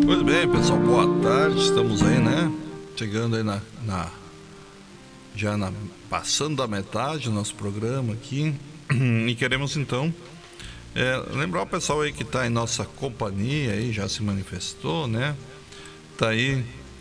Pois bem, pessoal, boa tarde. Estamos aí, né? Chegando aí passando da metade do nosso programa aqui. E queremos então lembrar o pessoal aí que está em nossa companhia aí, já se manifestou, né? Tá aí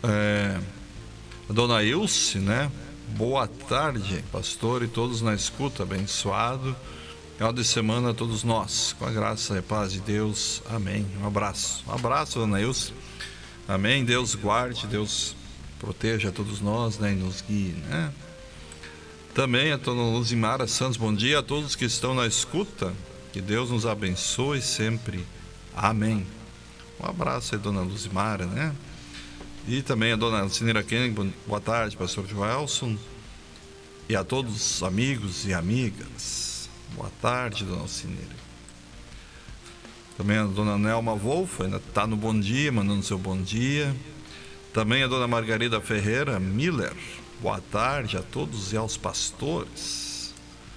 a dona Ilse, né? Boa tarde, pastor, e todos na escuta, abençoado final de semana a todos nós, com a graça e paz de Deus, amém. Um abraço, dona Ilse, amém. Deus guarde, Deus proteja a todos nós, né, e nos guie, né. Também a dona Luzimara Santos, bom dia a todos que estão na escuta, que Deus nos abençoe sempre, amém. Um abraço aí, dona Luzimara, né. E também a dona Cineira Kenning, boa tarde, pastor Joelson, e a todos os amigos e amigas. Boa tarde, dona Alcineira. Também a dona Nelma Wolff, ainda está no bom dia, mandando seu bom dia. Também a dona Margarida Ferreira Miller, boa tarde a todos e aos pastores.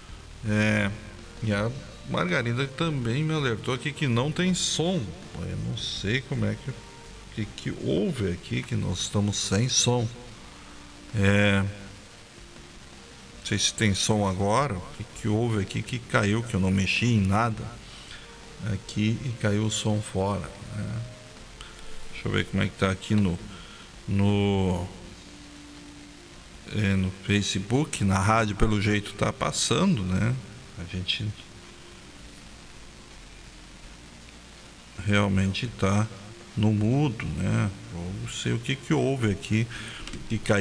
E a Margarida também me alertou aqui que não tem som. Eu não sei como é que houve aqui, que nós estamos sem som. Não sei se tem som agora. O que houve aqui que caiu, que eu não mexi em nada aqui e caiu o som fora, né? Deixa eu ver como é que tá aqui no Facebook. Na rádio pelo jeito tá passando, né? A gente realmente tá no mudo, né? Eu não sei o que houve aqui que caiu